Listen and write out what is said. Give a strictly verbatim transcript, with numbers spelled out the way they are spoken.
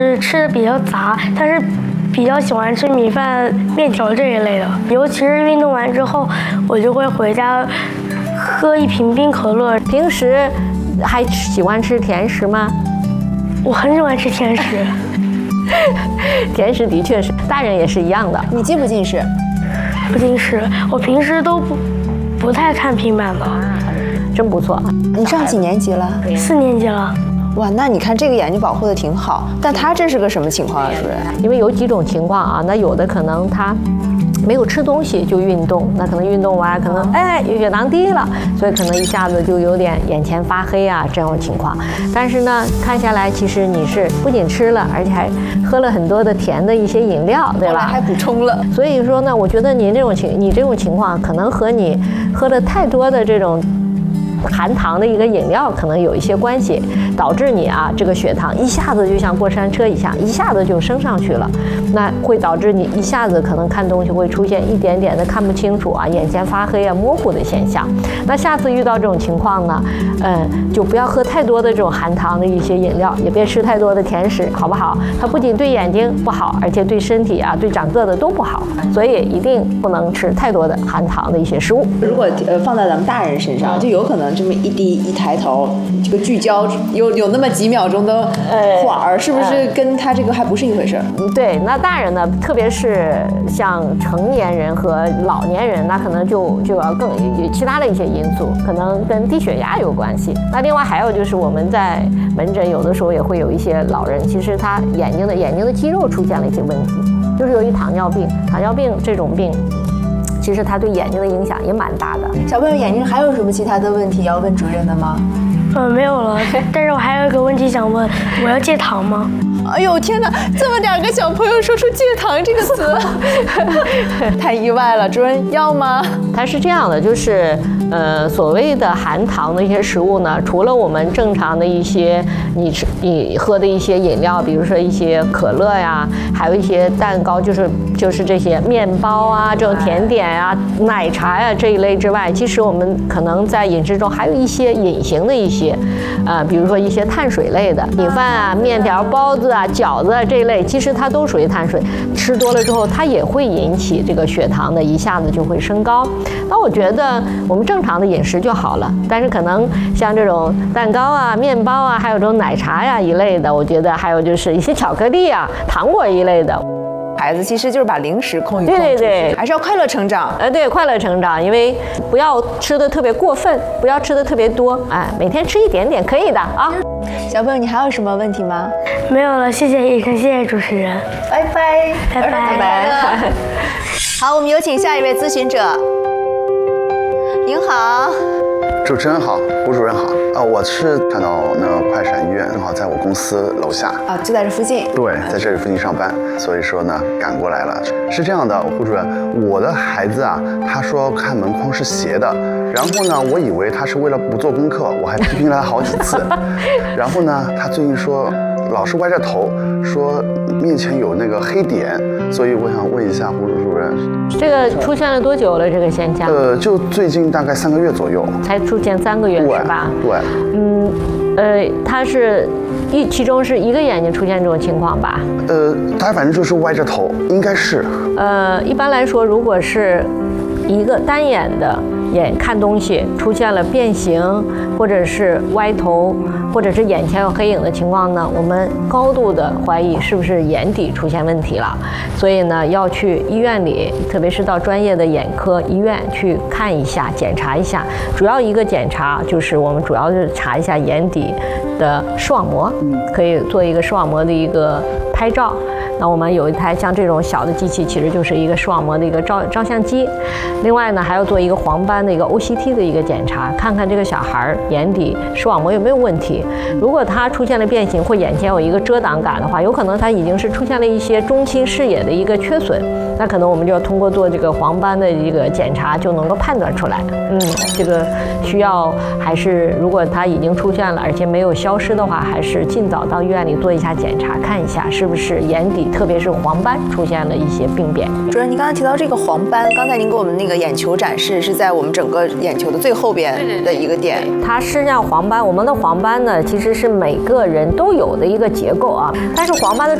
是吃的比较杂，但是比较喜欢吃米饭、面条这一类的。尤其是运动完之后，我就会回家喝一瓶冰可乐。 平时还喜欢吃甜食吗？ 我很喜欢吃甜食。 甜食的确是，大人也是一样的。 你近不近视？ 不近视，我平时都不不太看平板的。 真不错。 你上几年级了？ 四年级了。 哇，那你看这个眼睛保护的挺好，但他这是个什么情况啊，主任？ 因为有几种情况啊，那有的可能他没有吃东西就运动，那可能运动完可能哎血糖低了，所以可能一下子就有点眼前发黑啊这种情况。但是呢，看下来其实你是不仅吃了，而且还喝了很多的甜的一些饮料，对吧？ 还补充了。 所以说呢，我觉得您这种情你这种情况可能和你喝了太多的这种含糖的一个饮料可能有一些关系，导致你啊这个血糖一下子就像过山车一样，一下子就升上去了，那会导致你一下子可能看东西会出现一点点的看不清楚啊，眼前发黑啊、模糊的现象。那下次遇到这种情况呢，嗯，就不要喝太多的这种含糖的一些饮料，也别吃太多的甜食，好不好？它不仅对眼睛不好，而且对身体啊、对长个子都不好，所以一定不能吃太多的含糖的一些食物。 如果呃放在咱们大人身上，就有可能这么一低一抬头，这个聚焦有有那么几秒钟的缓儿，是不是跟他这个还不是一回事儿？ 嗯，对。那大人呢，特别是像成年人和老年人，那可能就就要更有其他的一些因素，可能跟低血压有关系。那另外还有就是我们在门诊有的时候也会有一些老人，其实他眼睛的眼睛的肌肉出现了一些问题，就是由于糖尿病，糖尿病这种病。其实它对眼睛的影响也蛮大的。 小朋友眼睛还有什么其他的问题要问主任的吗？ 嗯，没有了。但是我还有一个问题想问，我要戒糖吗？ 哎呦天哪，这么两个小朋友说出戒糖这个词，太意外了。主任要吗？ 它是这样的，就是呃所谓的含糖的一些食物呢，除了我们正常的一些你吃你喝的一些饮料，比如说一些可乐呀，还有一些蛋糕，就是就是这些面包啊、这种甜点啊、奶茶呀这一类之外，其实我们可能在饮食中还有一些隐形的一些，呃，比如说一些碳水类的，米饭啊、面条、包子啊、饺子啊这一类，其实它都属于碳水，吃多了之后，它也会引起这个血糖的一下子就会升高。那我觉得我们正常的饮食就好了，但是可能像这种蛋糕啊、面包啊，还有这种奶茶呀一类的，我觉得还有就是一些巧克力啊、糖果一类的。 孩子其实就是把零食控一控， 对对对， 还是要快乐成长。 呃，对，快乐成长，因为不要吃的特别过分，不要吃的特别多，哎，每天吃一点点可以的啊。 小朋友，你还有什么问题吗？ 没有了，谢谢医生，谢谢主持人， 拜拜， 拜拜， 拜拜。好，我们有请下一位咨询者。您好。 主持人好，吴主任好，呃，我是看到那个快闪医院，正好在我公司楼下， 啊，就在这附近。 对，在这里附近上班，所以说呢，赶过来了。是这样的，胡主任，我的孩子啊，他说看门框是斜的，然后呢，我以为他是为了不做功课，我还批评了他好几次，然后呢，他最近说老是歪着头，说面前有那个黑点，所以我想问一下胡主任， 这个出现了多久了？这个现象？ 呃，就最近大概三个月左右， 才出现三个月是吧？ 对， 嗯，呃，他是一其中是一个眼睛出现这种情况吧？ 呃，他反正就是歪着头，应该是。 呃，一般来说，如果是一个单眼的眼看东西出现了变形，或者是歪头，或者是眼前有黑影的情况呢，我们高度的怀疑是不是眼底出现问题了，所以呢要去医院里，特别是到专业的眼科医院去看一下，检查一下。主要一个检查就是我们主要是查一下眼底的视网膜，可以做一个视网膜的一个拍照。那我们有一台像这种小的机器，其实就是一个视网膜的一个照照相机。另外呢，还要做一个黄斑的一个 O C T 的一个检查，看看这个小孩眼底视网膜有没有问题。如果他出现了变形或眼前有一个遮挡感的话，有可能他已经是出现了一些中期视野的一个缺损。那可能我们就要通过做这个黄斑的一个检查，就能够判断出来。嗯，这个需要还是如果他已经出现了，而且没有消失的话，还是尽早到医院里做一下检查，看一下是不是。 不是眼底，特别是黄斑出现了一些病变。 主任，您刚才提到这个黄斑，刚才您给我们那个眼球展示是在我们整个眼球的最后边的一个点。 它实际上黄斑，我们的黄斑呢，其实是每个人都有的一个结构啊，但是黄斑的